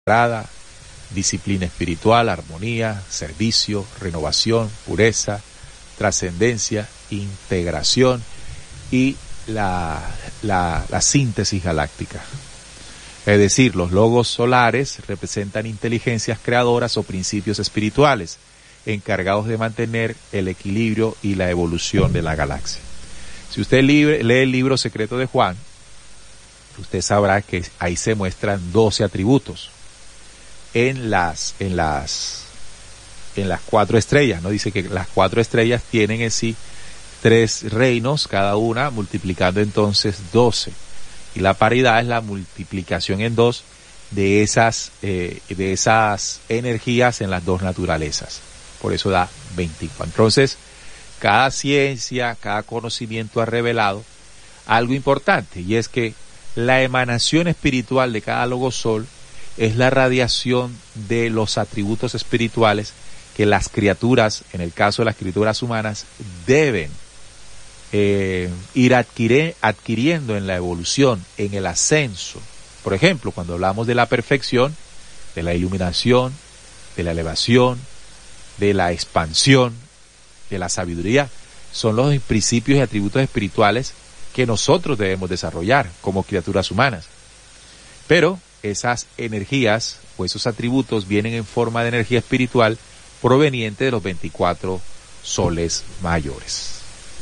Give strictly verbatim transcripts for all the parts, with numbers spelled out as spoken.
sagrada, disciplina espiritual, armonía, servicio, renovación, pureza, trascendencia, integración y la, la, la síntesis galáctica. Es decir, los logos solares representan inteligencias creadoras o principios espirituales encargados de mantener el equilibrio y la evolución de la galaxia. Si usted lee el libro secreto de Juan, usted sabrá que ahí se muestran doce atributos en las, en las, en las cuatro estrellas, ¿no? Dice que las cuatro estrellas tienen en sí tres reinos, cada una multiplicando entonces doce. Y la paridad es la multiplicación en dos de esas, eh, de esas energías en las dos naturalezas. Por eso da veinticuatro. Entonces, cada ciencia, cada conocimiento ha revelado algo importante, y es que la emanación espiritual de cada logo sol es la radiación de los atributos espirituales que las criaturas, en el caso de las criaturas humanas, deben eh, ir adquire, adquiriendo en la evolución, en el ascenso. Por ejemplo, cuando hablamos de la perfección, de la iluminación, de la elevación, de la expansión, de la sabiduría, son los principios y atributos espirituales que nosotros debemos desarrollar como criaturas humanas. Pero esas energías o esos atributos vienen en forma de energía espiritual proveniente de los veinticuatro soles mayores.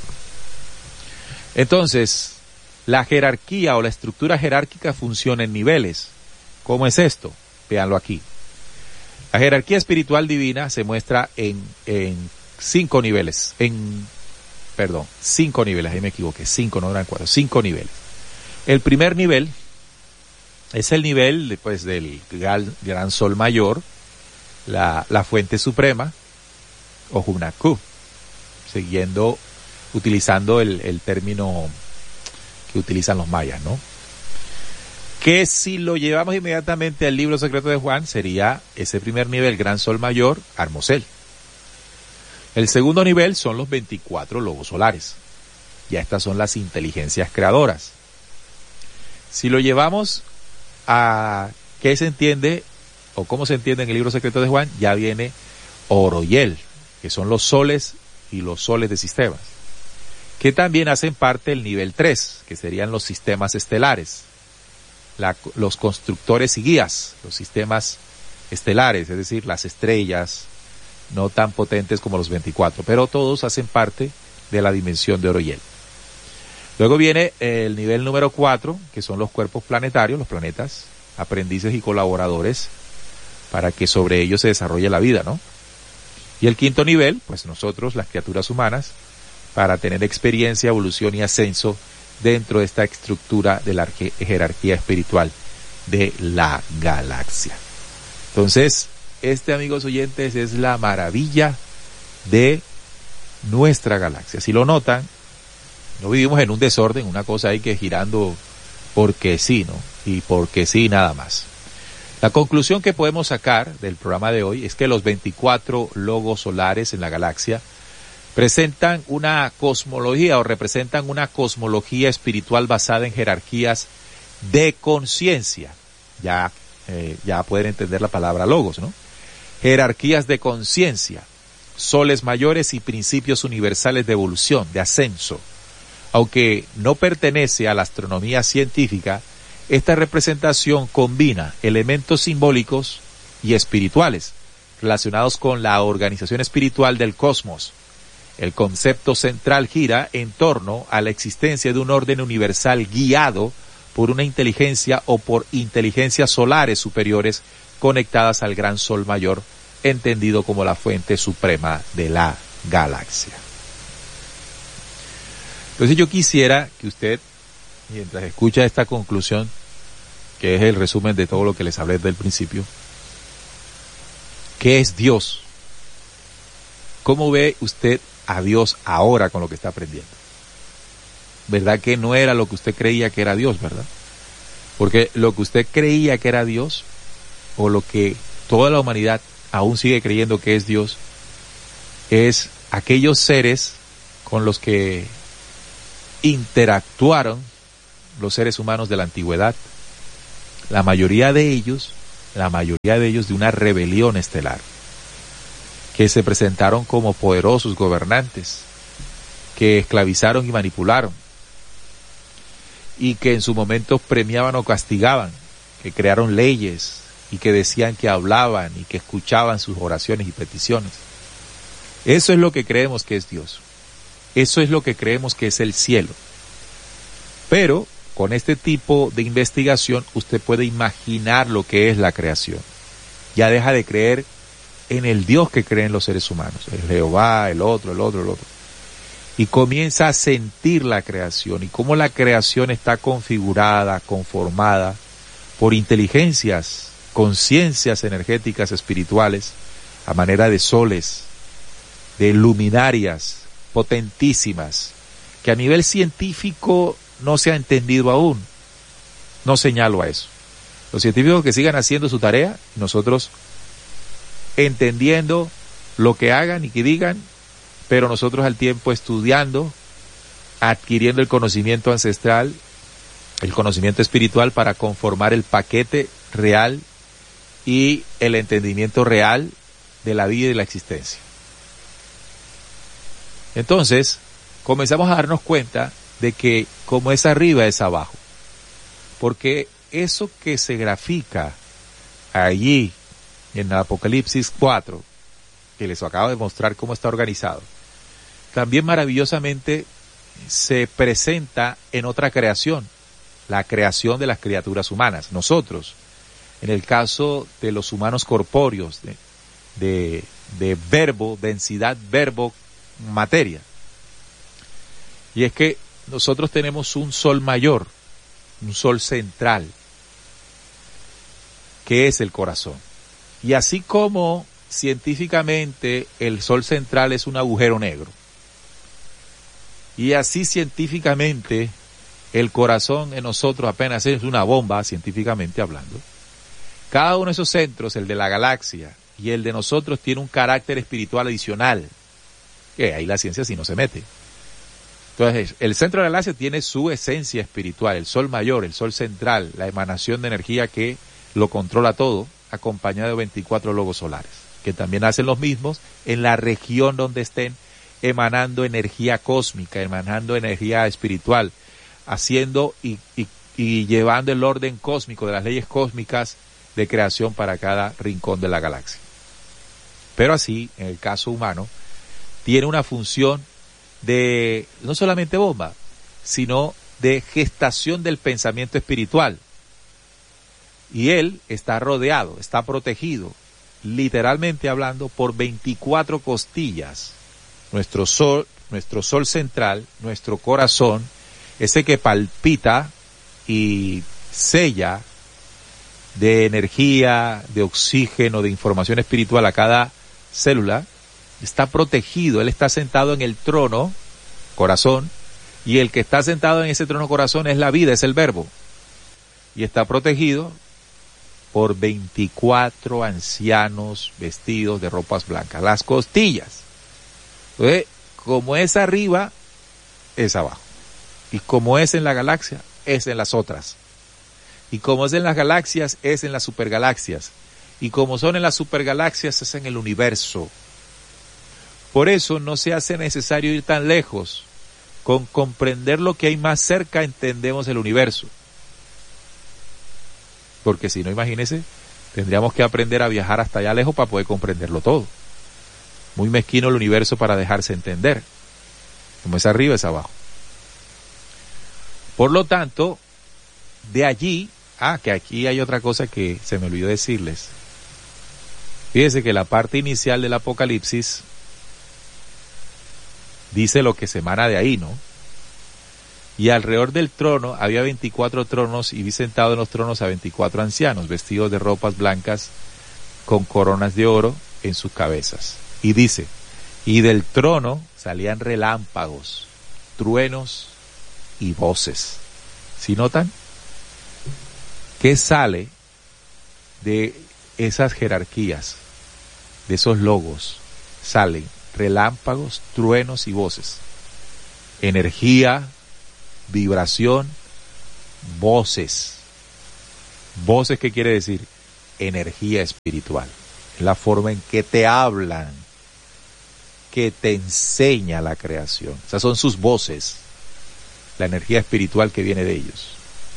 Entonces, la jerarquía o la estructura jerárquica funciona en niveles. ¿Cómo es esto? Véanlo aquí. La jerarquía espiritual divina se muestra en, en cinco niveles, en, perdón, cinco niveles, ahí me equivoqué, cinco, no eran cuatro, cinco niveles. El primer nivel es el nivel pues, del gran, gran sol mayor, la, la fuente suprema, o Hunakku, siguiendo, utilizando el, el término que utilizan los mayas, ¿no? Que si lo llevamos inmediatamente al libro secreto de Juan, sería ese primer nivel, gran sol mayor, Armosel. El segundo nivel son los veinticuatro logos solares. Ya estas son las inteligencias creadoras. Si lo llevamos a qué se entiende o cómo se entiende en el libro secreto de Juan, ya viene Oroyel, que son los soles y los soles de sistemas, que también hacen parte del nivel tres, que serían los sistemas estelares, la, los constructores y guías, los sistemas estelares, es decir, las estrellas, no tan potentes como los veinticuatro, pero todos hacen parte de la dimensión de Oroyel. Luego viene el nivel número cuatro, que son los cuerpos planetarios, los planetas, aprendices y colaboradores, para que sobre ellos se desarrolle la vida, ¿no? Y el quinto nivel, pues nosotros, las criaturas humanas, para tener experiencia, evolución y ascenso dentro de esta estructura de la jerarquía espiritual de la galaxia. Entonces, este, amigos oyentes, es la maravilla de nuestra galaxia. Si lo notan, no vivimos en un desorden, una cosa ahí que girando porque sí, ¿no? Y porque sí, nada más. La conclusión que podemos sacar del programa de hoy es que los veinticuatro logos solares en la galaxia presentan una cosmología o representan una cosmología espiritual basada en jerarquías de conciencia. Ya, eh, ya pueden entender la palabra logos, ¿no? Jerarquías de conciencia, soles mayores y principios universales de evolución, de ascenso. Aunque no pertenece a la astronomía científica, esta representación combina elementos simbólicos y espirituales relacionados con la organización espiritual del cosmos. El concepto central gira en torno a la existencia de un orden universal guiado por una inteligencia o por inteligencias solares superiores conectadas al gran sol mayor, entendido como la fuente suprema de la galaxia. Entonces yo quisiera que usted, mientras escucha esta conclusión, que es el resumen de todo lo que les hablé desde el principio, ¿qué es Dios? ¿Cómo ve usted a Dios ahora con lo que está aprendiendo? ¿Verdad que no era lo que usted creía que era Dios, verdad? Porque lo que usted creía que era Dios, o lo que toda la humanidad aún sigue creyendo que es Dios, es aquellos seres con los que interactuaron los seres humanos de la antigüedad. La mayoría de ellos la mayoría de ellos de una rebelión estelar, que se presentaron como poderosos gobernantes, que esclavizaron y manipularon, y que en su momento premiaban o castigaban, que crearon leyes y que decían que hablaban y que escuchaban sus oraciones y peticiones. Eso es lo que creemos que es Dios. Eso es lo que creemos que es el cielo. Pero con este tipo de investigación usted puede imaginar lo que es la creación. Ya deja de creer en el Dios que creen los seres humanos, el Jehová, el otro, el otro, el otro. Y comienza a sentir la creación y cómo la creación está configurada, conformada por inteligencias, conciencias energéticas espirituales, a manera de soles, de luminarias potentísimas, que a nivel científico no se ha entendido aún. No señalo a eso. Los científicos que sigan haciendo su tarea, nosotros entendiendo lo que hagan y que digan, pero nosotros al tiempo estudiando, adquiriendo el conocimiento ancestral, el conocimiento espiritual para conformar el paquete real y el entendimiento real de la vida y de la existencia. Entonces, comenzamos a darnos cuenta de que como es arriba es abajo, porque eso que se grafica allí en el Apocalipsis cuatro, que les acabo de mostrar cómo está organizado, también maravillosamente se presenta en otra creación, la creación de las criaturas humanas, nosotros, en el caso de los humanos corpóreos, de, de, de verbo, densidad, verbo, materia. Y es que nosotros tenemos un sol mayor, un sol central, que es el corazón. Y así como científicamente el sol central es un agujero negro, y así científicamente el corazón en nosotros apenas es una bomba, científicamente hablando, cada uno de esos centros, el de la galaxia y el de nosotros, tiene un carácter espiritual adicional, que ahí la ciencia sí no se mete. Entonces, el centro de la galaxia tiene su esencia espiritual, el sol mayor, el sol central, la emanación de energía que lo controla todo, acompañado de veinticuatro logos solares, que también hacen los mismos en la región donde estén, emanando energía cósmica, emanando energía espiritual, haciendo y, y, y llevando el orden cósmico de las leyes cósmicas de creación para cada rincón de la galaxia. Pero así, en el caso humano, tiene una función de no solamente bomba, sino de gestación del pensamiento espiritual. Y él está rodeado, está protegido, literalmente hablando, por veinticuatro costillas. Nuestro sol, nuestro sol central, nuestro corazón, ese que palpita y sella de energía, de oxígeno, de información espiritual a cada célula, está protegido. Él está sentado en el trono, corazón, y el que está sentado en ese trono corazón es la vida, es el verbo. Y está protegido por veinticuatro ancianos vestidos de ropas blancas, las costillas. Entonces, como es arriba, es abajo. Y como es en la galaxia, es en las otras. Y como es en las galaxias, es en las supergalaxias. Y como son en las supergalaxias, es en el universo. Por eso no se hace necesario ir tan lejos. Con comprender lo que hay más cerca, entendemos el universo. Porque si no, imagínese, tendríamos que aprender a viajar hasta allá lejos para poder comprenderlo todo. Muy mezquino el universo para dejarse entender. Como es arriba, es abajo. Por lo tanto, de allí, ah, que aquí hay otra cosa que se me olvidó decirles. Fíjense que la parte inicial del Apocalipsis dice lo que se emana de ahí, ¿no? Y alrededor del trono había veinticuatro tronos, y vi sentado en los tronos a veinticuatro ancianos, vestidos de ropas blancas, con coronas de oro en sus cabezas. Y dice, y del trono salían relámpagos, truenos y voces. ¿Sí notan? ¿Qué sale de esas jerarquías, de esos logos? Salen relámpagos, truenos y voces. Energía, vibración, voces. ¿Voces qué quiere decir? energía espiritual. Es la forma en que te hablan, que te enseña la creación. Esas son sus voces, la energía espiritual que viene de ellos.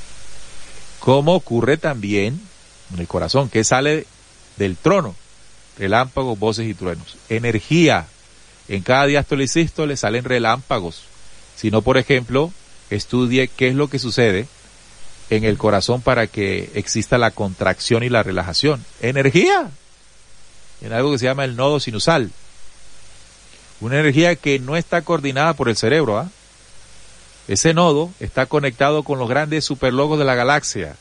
Como ocurre también en el corazón, que sale del trono, relámpagos, voces y truenos. Energía. En cada diástole y sístole salen relámpagos. Si no, por ejemplo, estudie qué es lo que sucede en el corazón para que exista la contracción y la relajación. Energía. En algo que se llama el nodo sinusal. Una energía que no está coordinada por el cerebro. ¿ah? Ese nodo está conectado con los grandes superlogos de la galaxia.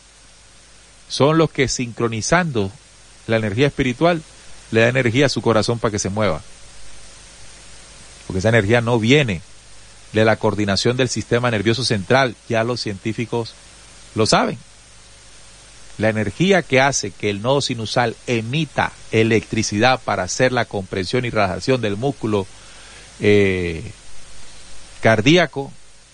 Son los que, sincronizando la energía espiritual, le da energía a su corazón para que se mueva. Porque esa energía no viene de la coordinación del sistema nervioso central. Ya los científicos lo saben. La energía que hace que el nodo sinusal emita electricidad para hacer la compresión y relajación del músculo eh, cardíaco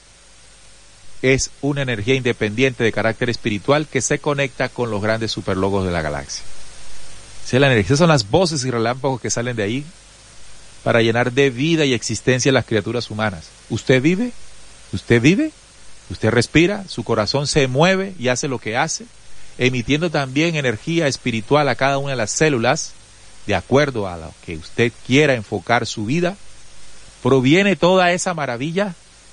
es una energía independiente de carácter espiritual que se conecta con los grandes superlogos de la galaxia. Si la energía son las voces y relámpagos que salen de ahí para llenar de vida y existencia a las criaturas humanas. ¿Usted vive? ¿Usted vive? ¿Usted respira? ¿Su corazón se mueve y hace lo que hace? Emitiendo también energía espiritual a cada una de las células, de acuerdo a lo que usted quiera enfocar su vida. Proviene toda esa maravilla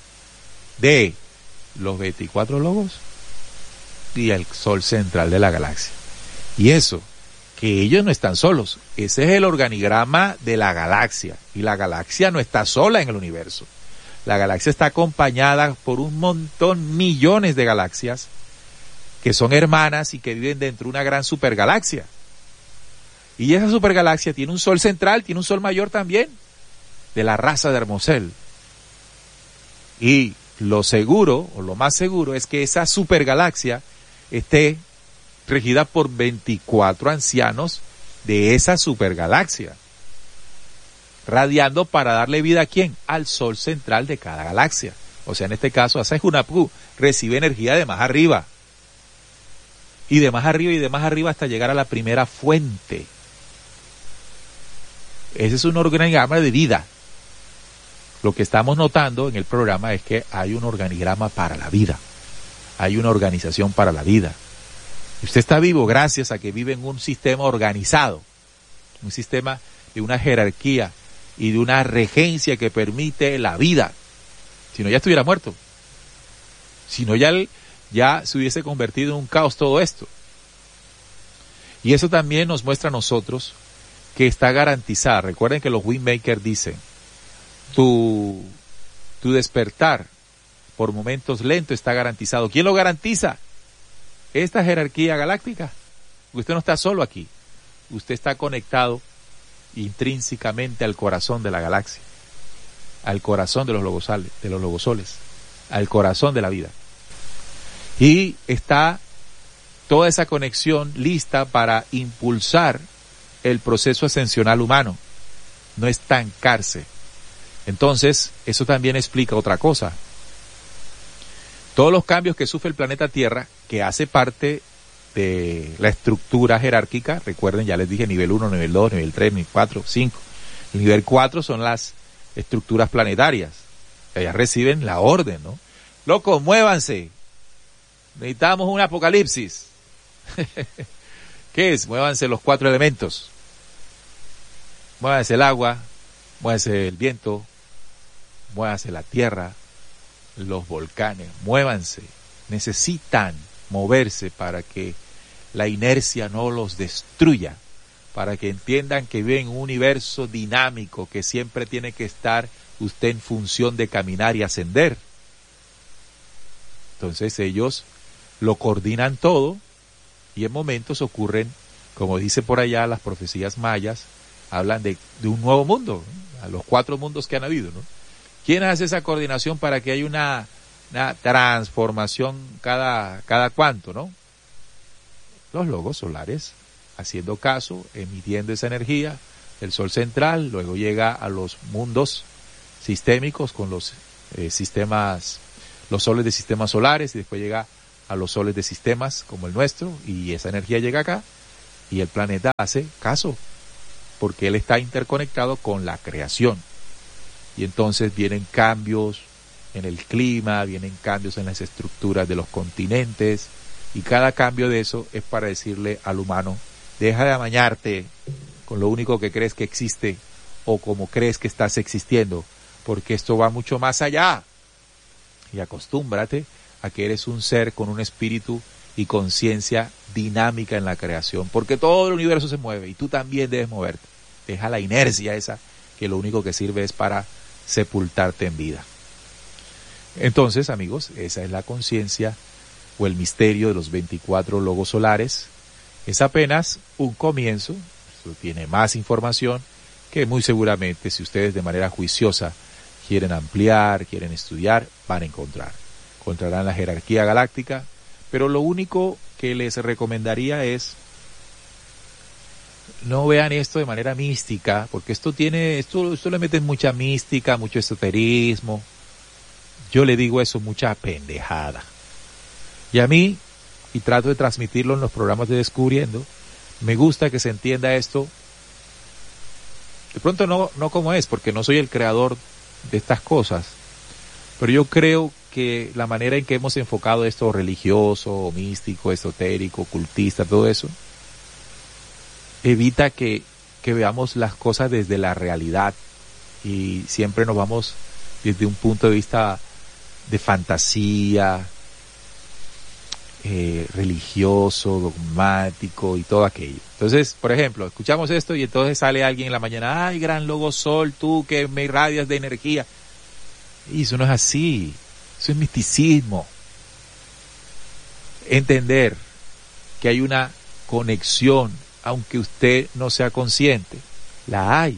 de los veinticuatro logos y el sol central de la galaxia. Y eso, que ellos no están solos. Ese es el organigrama de la galaxia. Y la galaxia no está sola en el universo. La galaxia está acompañada por un montón, millones de galaxias que son hermanas y que viven dentro de una gran supergalaxia. Y esa supergalaxia tiene un sol central, tiene un sol mayor también, de la raza de Hermosel. Y lo seguro, o lo más seguro, es que esa supergalaxia esté regida por veinticuatro ancianos de esa supergalaxia, radiando para darle vida a ¿quién? Al sol central de cada galaxia. O sea, en este caso, Asejunapu recibe energía de más arriba. Y de más arriba y de más arriba hasta llegar a la primera fuente. Ese es un organigrama de vida. Lo que estamos notando en el programa es que hay un organigrama para la vida. Hay una organización para la vida. Usted está vivo gracias a que vive en un sistema organizado. Un sistema de una jerarquía y de una regencia que permite la vida. Si no, ya estuviera muerto. Si no, ya, ya se hubiese convertido en un caos todo esto. Y eso también nos muestra a nosotros que está garantizada. Recuerden que los Windmakers dicen, tu, tu despertar por momentos lento está garantizado. ¿Quién lo garantiza? Esta jerarquía galáctica. Usted no está solo aquí. Usted está conectado intrínsecamente al corazón de la galaxia, al corazón de los logosales, de los logosoles, al corazón de la vida. Y está toda esa conexión lista para impulsar el proceso ascensional humano, no estancarse. Entonces, eso también explica otra cosa. Todos los cambios que sufre el planeta Tierra, que hace parte de la estructura jerárquica, recuerden, ya les dije, nivel uno, nivel dos, nivel tres, nivel cuatro, cinco. El nivel cuatro son las estructuras planetarias. Ellas reciben la orden, ¿no? Locos, muévanse. Necesitamos un apocalipsis. ¿Qué es? Muévanse los cuatro elementos. Muévanse el agua, muévanse el viento, muévanse la tierra, los volcanes, muévanse. Necesitan moverse para que la inercia no los destruya, para que entiendan que viven en un universo dinámico que siempre tiene que estar usted en función de caminar y ascender. Entonces ellos lo coordinan todo y en momentos ocurren, como dice por allá las profecías mayas, hablan de, de un nuevo mundo, ¿no? A los cuatro mundos que han habido, ¿no? ¿Quién hace esa coordinación para que haya una, una transformación cada, cada cuánto, ¿no? Los logos solares, haciendo caso, emitiendo esa energía del sol central, luego llega a los mundos sistémicos con los eh, sistemas, los soles de sistemas solares, y después llega a los soles de sistemas como el nuestro, y esa energía llega acá Y el planeta hace caso, porque él está interconectado con la creación. Y entonces vienen cambios en el clima, vienen cambios en las estructuras de los continentes, y cada cambio de eso es para decirle al humano, deja de amañarte con lo único que crees que existe o como crees que estás existiendo, porque esto va mucho más allá. Y acostúmbrate a que eres un ser con un espíritu y conciencia dinámica en la creación, porque todo el universo se mueve y tú también debes moverte. Deja la inercia esa, que lo único que sirve es para sepultarte en vida. Entonces, amigos, esa es la conciencia o el misterio de los veinticuatro logos solares. Es apenas un comienzo, esto tiene más información que muy seguramente, si ustedes de manera juiciosa quieren ampliar, quieren estudiar, van a encontrar. Encontrarán la jerarquía galáctica, pero lo único que les recomendaría es no vean esto de manera mística, porque esto tiene, esto, esto le meten mucha mística, mucho esoterismo. Yo le digo eso, mucha pendejada. Y a mí, y trato de transmitirlo en los programas de Descubriendo, me gusta que se entienda esto. De pronto no, no como es, porque no soy el creador de estas cosas, pero yo creo que la manera en que hemos enfocado esto religioso, místico, esotérico, ocultista, todo eso, evita que, que veamos las cosas desde la realidad y siempre nos vamos desde un punto de vista de fantasía, eh, religioso, dogmático y todo aquello. Entonces, por ejemplo, escuchamos esto y entonces sale alguien en la mañana, ay, gran logo sol, tú que me irradias de energía. Y eso no es así, eso es misticismo. Entender que hay una conexión, aunque usted no sea consciente, la hay.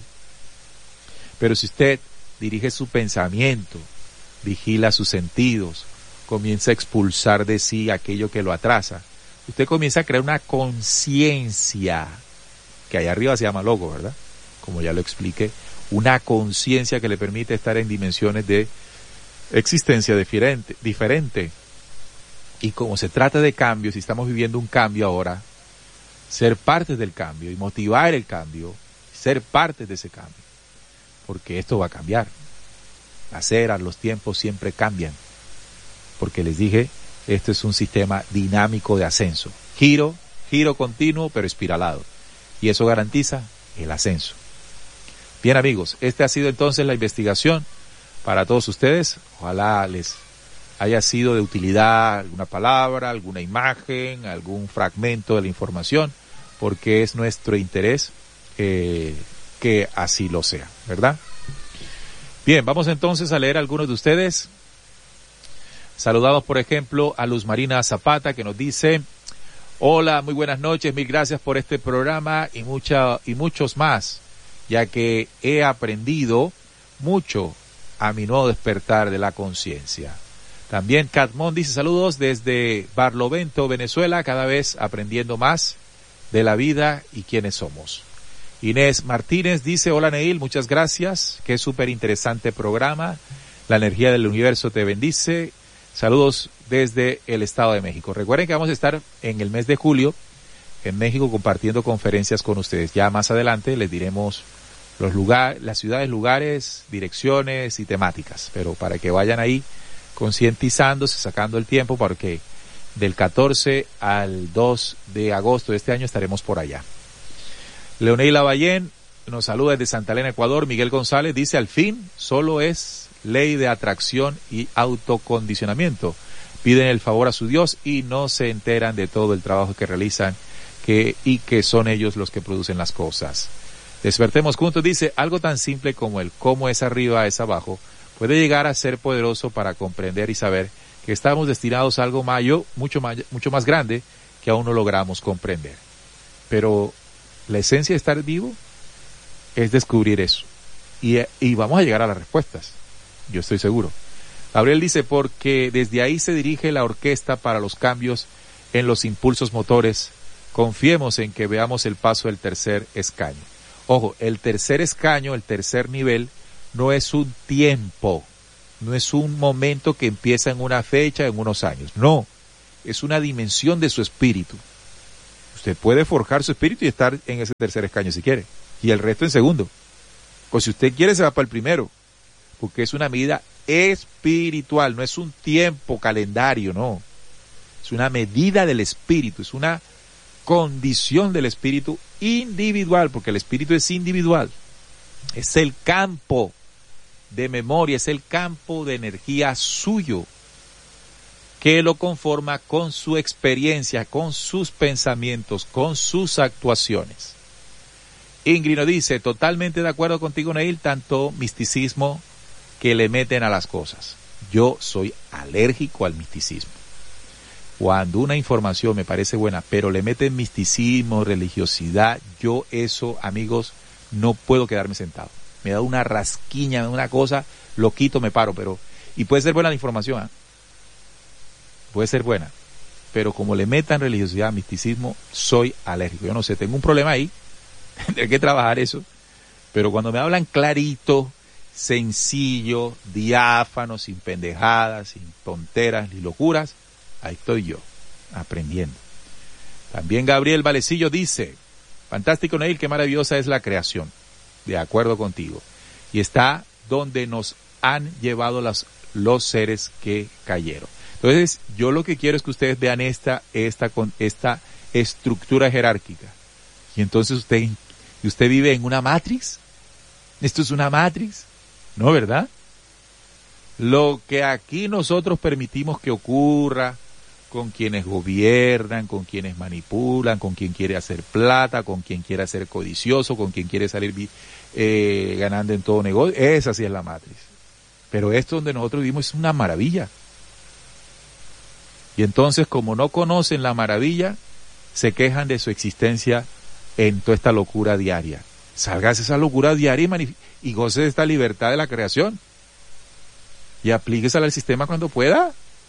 Pero si usted dirige su pensamiento, vigila sus sentidos, comienza a expulsar de sí aquello que lo atrasa, usted comienza a crear una conciencia, que allá arriba se llama logo, ¿verdad? Como ya lo expliqué, una conciencia que le permite estar en dimensiones de existencia diferente, diferente. Y como se trata de cambios, y estamos viviendo un cambio ahora, ser parte del cambio y motivar el cambio, ser parte de ese cambio, porque esto va a cambiar. Las eras, los tiempos siempre cambian, porque les dije, esto es un sistema dinámico de ascenso, giro, giro continuo pero espiralado, y eso garantiza el ascenso. Bien, amigos, este ha sido entonces la investigación para todos ustedes. Ojalá les haya sido de utilidad alguna palabra, alguna imagen, algún fragmento de la información, porque es nuestro interés eh, que así lo sea, ¿verdad? Bien, vamos entonces a leer a algunos de ustedes. Saludamos, por ejemplo, a Luz Marina Zapata, que nos dice, hola, muy buenas noches, mil gracias por este programa y mucha, y muchos más, ya que he aprendido mucho a mi nuevo despertar de la conciencia. También Catmón dice, saludos desde Barlovento, Venezuela, cada vez aprendiendo más de la vida y quiénes somos. Inés Martínez dice, hola Neil, muchas gracias, qué súper interesante programa, la energía del universo te bendice, saludos desde el Estado de México. Recuerden que vamos a estar en el mes de julio en México compartiendo conferencias con ustedes. Ya más adelante les diremos los lugares, las ciudades, lugares, direcciones y temáticas, pero para que vayan ahí concientizándose, sacando el tiempo, porque del catorce al dos de agosto de este año estaremos por allá. Leonel Lavallén nos saluda desde Santa Elena, Ecuador. Miguel González dice, al fin solo es ley de atracción y autocondicionamiento. Piden el favor a su Dios y no se enteran de todo el trabajo que realizan que, y que son ellos los que producen las cosas. Despertemos juntos, dice, algo tan simple como el cómo es arriba es abajo puede llegar a ser poderoso para comprender y saber que estamos destinados a algo mayor, mucho, may- mucho más grande que aún no logramos comprender. Pero la esencia de estar vivo es descubrir eso. Y, y vamos a llegar a las respuestas, yo estoy seguro. Gabriel dice, porque desde ahí se dirige la orquesta para los cambios en los impulsos motores. Confiemos en que veamos el paso del tercer escaño. Ojo, el tercer escaño, el tercer nivel, no es un tiempo, no es un momento que empieza en una fecha, en unos años. No, es una dimensión de su espíritu. Usted puede forjar su espíritu y estar en ese tercer escaño si quiere, y el resto en segundo. O si usted quiere se va para el primero, porque es una medida espiritual, no es un tiempo calendario, no. Es una medida del espíritu, es una condición del espíritu individual, porque el espíritu es individual. Es el campo de memoria, es el campo de energía suyo, que lo conforma con su experiencia, con sus pensamientos, con sus actuaciones. Ingrid nos dice, totalmente de acuerdo contigo, Neil, tanto misticismo que le meten a las cosas. Yo soy alérgico al misticismo. Cuando una información me parece buena, pero le meten misticismo, religiosidad, yo eso, amigos, no puedo quedarme sentado. Me da una rasquiña, una cosa, lo quito, me paro, pero, y puede ser buena la información, ¿eh? Puede ser buena, pero como le metan religiosidad, misticismo, soy alérgico. Yo no sé, tengo un problema ahí, tendré que trabajar eso, pero cuando me hablan clarito, sencillo, diáfano, sin pendejadas, sin tonteras ni locuras, ahí estoy yo, aprendiendo. También Gabriel Valecillo dice, fantástico, Neil, qué maravillosa es la creación. De acuerdo contigo. Y está donde nos han llevado las, los seres que cayeron. Entonces, yo lo que quiero es que ustedes vean esta, esta, con esta estructura jerárquica. Y entonces usted, usted vive en una matrix. ¿Esto es una matrix? No, ¿verdad? Lo que aquí nosotros permitimos que ocurra con quienes gobiernan, con quienes manipulan, con quien quiere hacer plata, con quien quiere ser codicioso, con quien quiere salir eh, ganando en todo negocio, esa sí es la matriz. Pero esto donde nosotros vivimos es una maravilla. Y entonces, como no conocen la maravilla, se quejan de su existencia en toda esta locura diaria. Salgas esa locura diaria y, y goce de esta libertad de la creación. Y aplíquesela al sistema cuando pueda.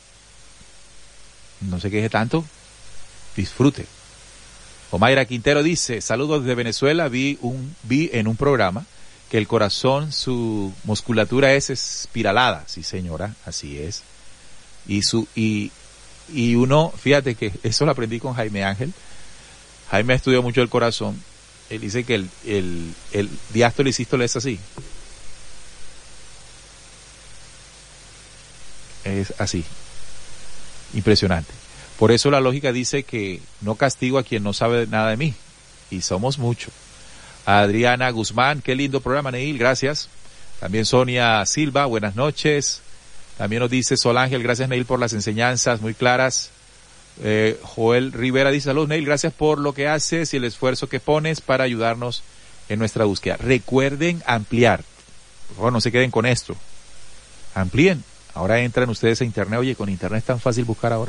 No se queje tanto, disfrute. Omaira Quintero dice, saludos desde Venezuela, vi un vi en un programa que el corazón, su musculatura es espiralada, sí señora, así es. Y su y y uno, fíjate que eso lo aprendí con Jaime Ángel. Jaime estudió mucho el corazón. Él dice que el el el diástole y sístole es así. Es así. Impresionante. Por eso la lógica dice que no castigo a quien no sabe nada de mí. Y somos muchos. Adriana Guzmán, qué lindo programa, Neil, gracias. También Sonia Silva, buenas noches. También nos dice Sol Ángel, gracias Neil por las enseñanzas muy claras. Eh, Joel Rivera dice, salud Neil, gracias por lo que haces y el esfuerzo que pones para ayudarnos en nuestra búsqueda. Recuerden ampliar. Por favor, no se queden con esto. Amplíen. Ahora entran ustedes a internet. Oye, con internet es tan fácil buscar ahora.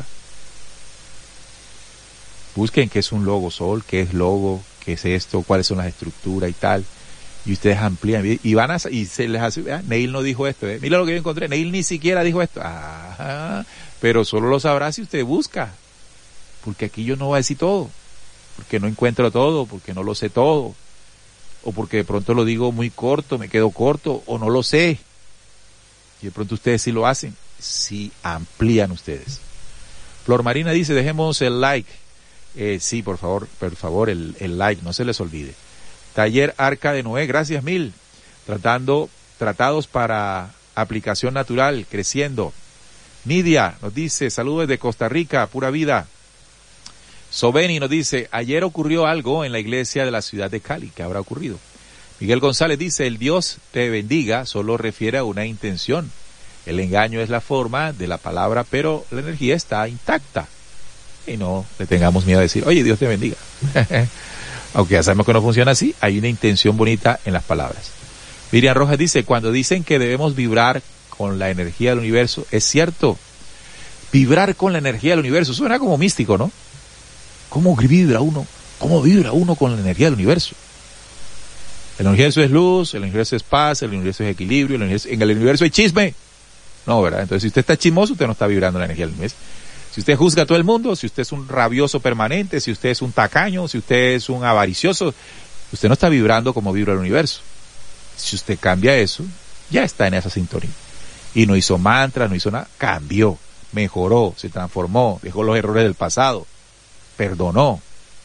Busquen qué es un logo sol, qué es logo, qué es esto, cuáles son las estructuras y tal. Y ustedes amplían. Y van a, y se les hace, ah, Neil no dijo esto, ¿eh? Mira lo que yo encontré. Neil ni siquiera dijo esto. Ah, pero solo lo sabrá si usted busca. Porque aquí yo no voy a decir todo. Porque no encuentro todo, porque no lo sé todo. O porque de pronto lo digo muy corto, me quedo corto, o no lo sé. Y de pronto ustedes sí lo hacen, sí amplían ustedes. Flor Marina dice, dejemos el like. Eh, sí, por favor, por favor, el, el like, no se les olvide. Taller Arca de Noé, gracias mil. Tratando, tratados para aplicación natural, creciendo. Nidia nos dice, saludos de Costa Rica, pura vida. Sobeni nos dice, ayer ocurrió algo en la iglesia de la ciudad de Cali, ¿qué habrá ocurrido? Miguel González dice, el Dios te bendiga solo refiere a una intención. El engaño es la forma de la palabra, pero la energía está intacta. Y no le tengamos miedo a decir, oye, Dios te bendiga. Aunque ya sabemos que no funciona así, hay una intención bonita en las palabras. Miriam Rojas dice, cuando dicen que debemos vibrar con la energía del universo, es cierto. Vibrar con la energía del universo suena como místico, ¿no? ¿Cómo vibra uno? ¿Cómo vibra uno con la energía del universo? El universo es luz, el universo es paz, el universo es equilibrio, el universo, en el universo hay chisme. No, ¿verdad? Entonces, si usted está chismoso, usted no está vibrando la energía del universo. Si usted juzga a todo el mundo, si usted es un rabioso permanente, si usted es un tacaño, si usted es un avaricioso, usted no está vibrando como vibra el universo. Si usted cambia eso, ya está en esa sintonía. Y no hizo mantra, no hizo nada, cambió, mejoró, se transformó, dejó los errores del pasado, perdonó.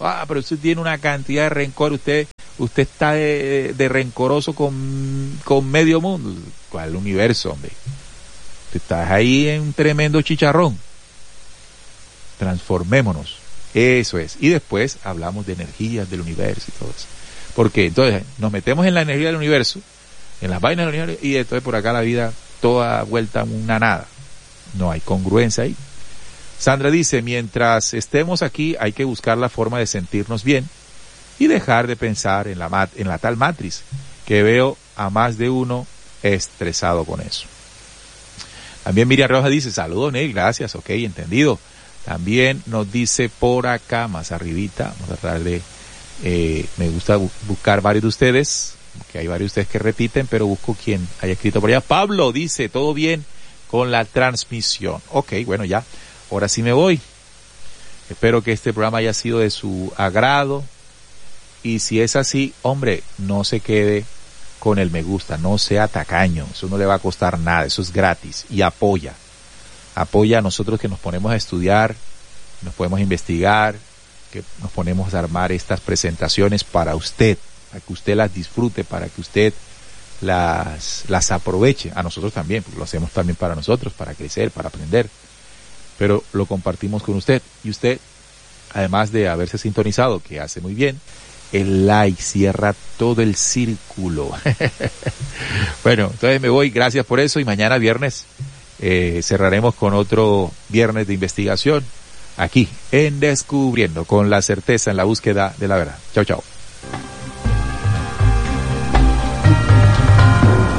Ah, pero usted tiene una cantidad de rencor, usted usted está de, de rencoroso con, con medio mundo. ¿Cuál universo, hombre? Tú estás ahí en un tremendo chicharrón. Transformémonos. Eso es. Y después hablamos de energías del universo y todo eso. Porque entonces nos metemos en la energía del universo, en las vainas del universo, y entonces por acá la vida toda vuelta una nada. No hay congruencia ahí. Sandra dice, mientras estemos aquí hay que buscar la forma de sentirnos bien y dejar de pensar en la, mat en la tal matriz, que veo a más de uno estresado con eso. También Miriam Rojas dice, saludos Neil, gracias, ok, entendido. También nos dice por acá, más arribita, vamos a tratar de, eh, me gusta bu buscar varios de ustedes, que hay varios de ustedes que repiten, pero busco quien haya escrito por allá. Pablo dice, todo bien con la transmisión. Ok, bueno ya, ahora sí me voy. Espero que este programa haya sido de su agrado. Y si es así, hombre, no se quede con el me gusta, no sea tacaño, eso no le va a costar nada, eso es gratis. Y apoya, apoya a nosotros que nos ponemos a estudiar, nos podemos investigar, que nos ponemos a armar estas presentaciones para usted, para que usted las disfrute, para que usted las, las aproveche. A nosotros también, porque lo hacemos también para nosotros, para crecer, para aprender. Pero lo compartimos con usted. Y usted, además de haberse sintonizado, que hace muy bien, el like cierra todo el círculo. Bueno, entonces me voy, gracias por eso, y mañana viernes eh, cerraremos con otro viernes de investigación aquí en Descubriendo, con la certeza en la búsqueda de la verdad. Chao, chao.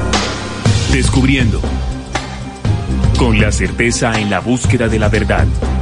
Descubriendo, con la certeza en la búsqueda de la verdad.